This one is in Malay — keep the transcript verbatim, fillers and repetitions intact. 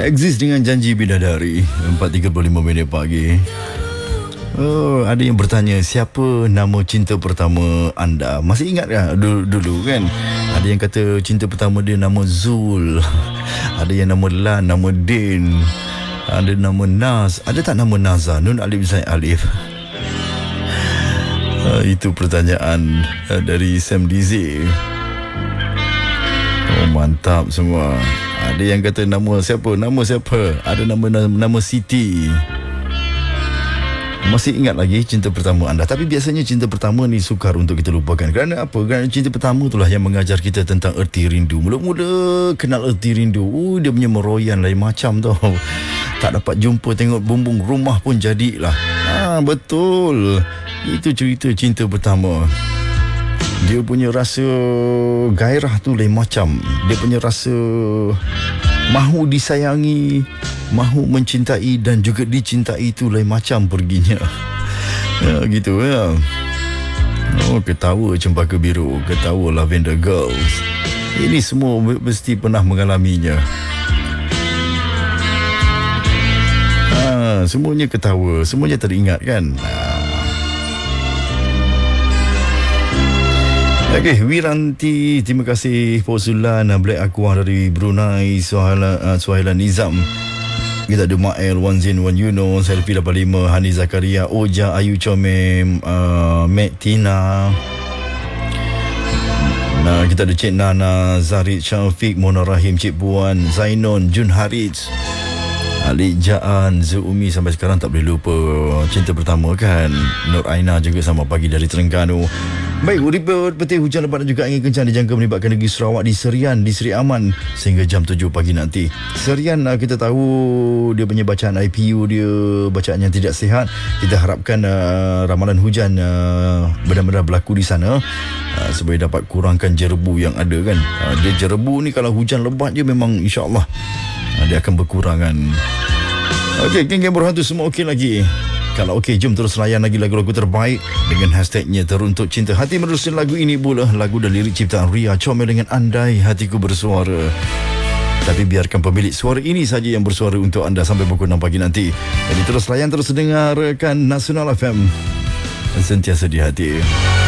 Exist dengan janji bidadari. Empat tiga puluh lima minit pagi. Oh, ada yang bertanya, siapa nama cinta pertama anda? Masih ingat tak dulu, dulu kan? Ada yang kata cinta pertama dia nama Zul. Ada yang nama Lan, nama Din. Ada nama Nas. Ada tak nama Naza? Nun Alif Zaid Alif. uh, Itu pertanyaan uh, dari Sam Dizi. Oh, mantap semua. Ada yang kata nama siapa? Nama siapa? Ada nama nama Siti. Masih ingat lagi cinta pertama anda? Tapi biasanya cinta pertama ni sukar untuk kita lupakan. Kerana apa? Kerana cinta pertama itulah yang mengajar kita tentang erti rindu. Mula-mula kenal erti rindu, uh, dia punya meroyan lain macam tau. Tak dapat jumpa, tengok bumbung rumah pun jadilah. Ah, betul. Itu cerita cinta pertama. Dia punya rasa gairah tu lain macam. Dia punya rasa mahu disayangi, mahu mencintai dan juga dicintai tu lain macam perginya. Ya, gitu ya. Oh, ketawa Cempaka Biru, ketawa Lavender Girls. Ini semua mesti pernah mengalaminya. Ha, semuanya ketawa, semuanya teringat kan. Okey, Wiranti, terima kasih Posulan, Black Aqua dari Brunei, Suhaila, uh, Suhaila Nizam. Kita ada Mael, One Zin, One Yuno, Selfie lapan lima, Hani Zakaria, Oja, Ayu Comem, uh, Matt Tina. Nah, kita ada Cik Nana, Zarid Syafiq, Mona Rahim, Cik Puan, Zainon, Jun Harits, Alik Jaan, Zuumi, sampai sekarang tak boleh lupa cinta pertama kan. Nur Aina juga sama pagi dari Terengganu. Baik, report peti hujan lebat dan juga angin kencang dijangka melibatkan negeri Sarawak di Serian, di Seri Aman sehingga jam tujuh pagi nanti. Serian kita tahu dia punya bacaan I P U dia, bacaan yang tidak sihat. Kita harapkan uh, ramalan hujan uh, benar-benar berlaku di sana uh, supaya dapat kurangkan jerebu yang ada kan. Uh, dia jerebu ni kalau hujan lebat je memang insya-Allah uh, dia akan berkurangan. Okey, geng-geng berhantu semua okey lagi. Kalau okey, jom terus layan lagi lagu-lagu terbaik dengan hashtagnya Teruntuk Cinta. Hati menerusi lagu ini pula, lagu dan lirik ciptaan Ria Comel dengan Andai Hatiku Bersuara. Tapi biarkan pemilik suara ini saja yang bersuara untuk anda sampai pukul enam pagi nanti. Jadi terus layan, terus dengarkan Nasional F M. Sentiasa di hati.